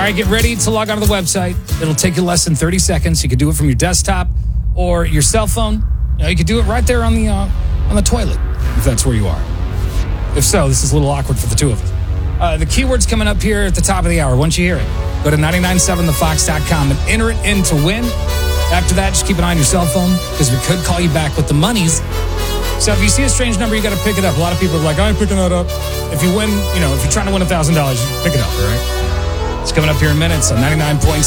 right, get ready to log onto the website. It'll take you less than 30 seconds. You can do it from your desktop or your cell phone. You can do it right there on the toilet, if that's where you are. If so, this is a little awkward for the two of us. The keyword's coming up here at the top of the hour. Once you hear it, go to 997thefox.com and enter it in to win. After that, just keep an eye on your cell phone because we could call you back with the monies. So if you see a strange number, you got to pick it up. A lot of people are like, I ain't picking that up. If you win, if you're trying to win $1,000, you pick it up, all right? It's coming up here in minutes on 99.7.